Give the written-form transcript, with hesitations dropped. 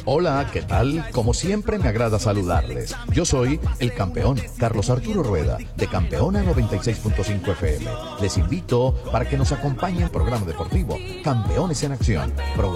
Hola, ¿qué tal? Como siempre me agrada saludarles. Yo soy el campeón, Carlos Arturo Rueda, de Campeona 96.5 FM. Les invito para que nos acompañen en el programa deportivo Campeones en Acción.